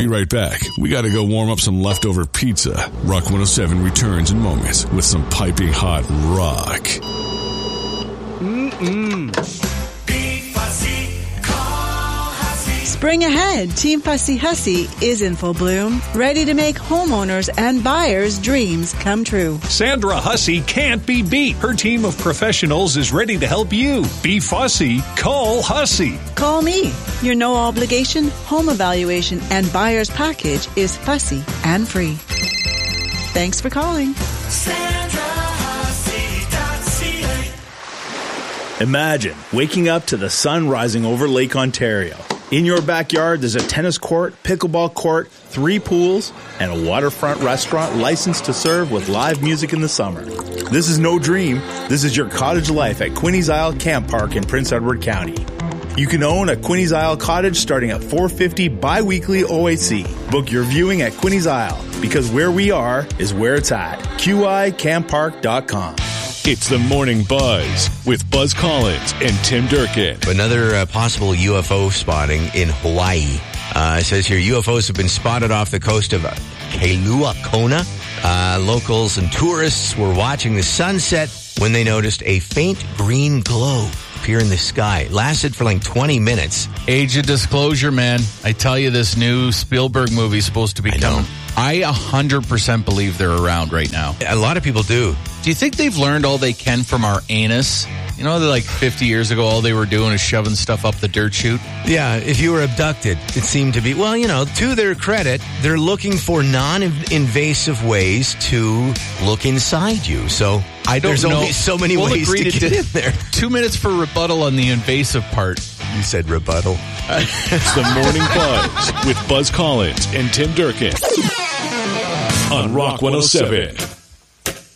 be right back. We gotta go warm up some leftover pizza. Rock 107 returns in moments with some piping hot rock. Spring ahead, Team Fussy Hussy is in full bloom, ready to make homeowners and buyers' dreams come true. Sandra Hussey can't be beat. Her team of professionals is ready to help you. Be fussy. Call Hussey. Call me. Your no-obligation home evaluation and buyer's package is fussy and free. Thanks for calling. Imagine waking up to the sun rising over Lake Ontario. In your backyard, there's a tennis court, pickleball court, 3 pools, and a waterfront restaurant licensed to serve with live music in the summer. This is no dream. This is your cottage life at Quinny's Isle Camp Park in Prince Edward County. You can own a Quinny's Isle cottage starting at $450 bi-weekly OAC. Book your viewing at Quinny's Isle, because where we are is where it's at. QICamppark.com. It's the Morning Buzz with Buzz Collins and Tim Durkin. Another possible UFO spotting in Hawaii. It says here, UFOs have been spotted off the coast of Kailua Kona. Locals and tourists were watching the sunset when they noticed a faint green glow appear in the sky. It lasted for like 20 minutes. Age of disclosure, man. I tell you, this new Spielberg movie is supposed to be coming. I 100% believe they're around right now. A lot of people do. Do you think they've learned all they can from our anus? You know, like 50 years ago, all they were doing is shoving stuff up the dirt chute? Yeah, if you were abducted, it seemed to be. Well, you know, to their credit, they're looking for non-invasive ways to look inside you. So there's only so many ways to get in there. 2 minutes for rebuttal on the invasive part. You said rebuttal. It's the Morning Buzz with Buzz Collins and Tim Durkin on Rock 107.